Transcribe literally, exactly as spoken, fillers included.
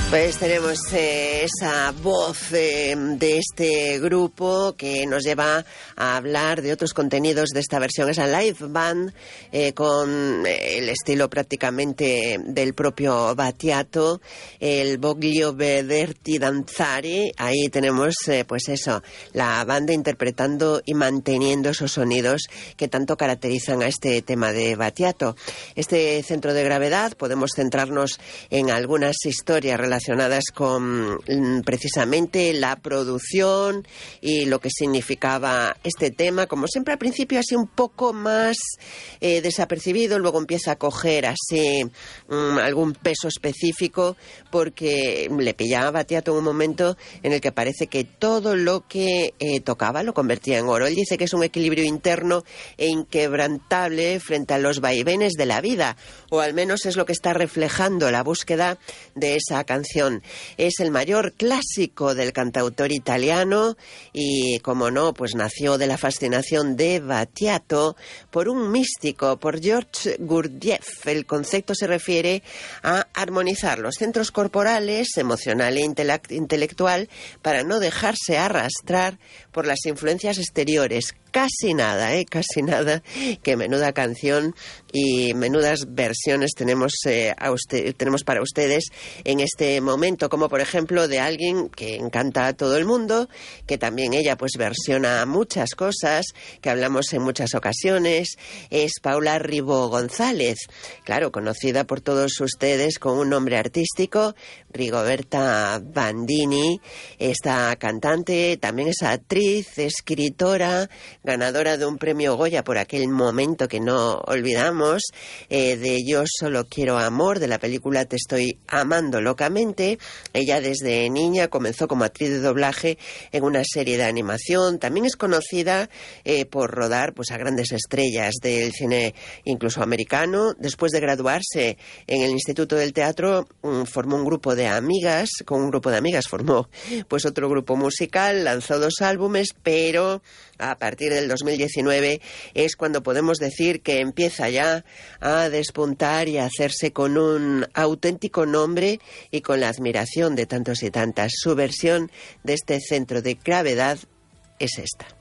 Pues tenemos eh, esa voz eh, de este grupo que nos lleva a hablar de otros contenidos de esta versión, esa live band eh, con el estilo prácticamente del propio Battiato, el Voglio Vederti Danzare. Ahí tenemos eh, pues eso, la banda interpretando y manteniendo esos sonidos que tanto caracterizan a este tema de Battiato. Este centro de gravedad, podemos centrarnos en algunas historias relacionadas relacionadas con precisamente la producción y lo que significaba este tema. Como siempre, al principio así un poco más eh, desapercibido, luego empieza a coger así um, algún peso específico, porque le pillaba a Battiato en un momento en el que parece que todo lo que eh, tocaba lo convertía en oro. Él dice que es un equilibrio interno e inquebrantable frente a los vaivenes de la vida, o al menos es lo que está reflejando la búsqueda de esa canción. Es el mayor clásico del cantautor italiano y, como no, pues nació de la fascinación de Battiato por un místico, por George Gurdjieff. El concepto se refiere a armonizar los centros corporales, emocional e intelectual, para no dejarse arrastrar por las influencias exteriores. Casi nada, ¿eh? Casi nada. Que menuda canción y menudas versiones tenemos, eh, a usted, tenemos para ustedes en este momento, como por ejemplo de alguien que encanta a todo el mundo, que también ella pues versiona muchas cosas, que hablamos en muchas ocasiones, es Paula Ribó González, claro, conocida por todos ustedes con un nombre artístico, Rigoberta Bandini. Esta cantante también es actriz, escritora, ganadora de un premio Goya por aquel momento que no olvidamos, eh, de Yo solo quiero amor, de la película Te estoy amando locamente. Ella desde niña comenzó como actriz de doblaje en una serie de animación. También es conocida eh, por rodar pues a grandes estrellas del cine incluso americano. Después de graduarse en el Instituto del Teatro, um, formó un grupo de amigas, con un grupo de amigas formó pues otro grupo musical, lanzó dos álbumes, pero a partir del dos mil diecinueve es cuando podemos decir que empieza ya a despuntar y a hacerse con un auténtico nombre y con la admiración de tantos y tantas. Su versión de este centro de gravedad es esta.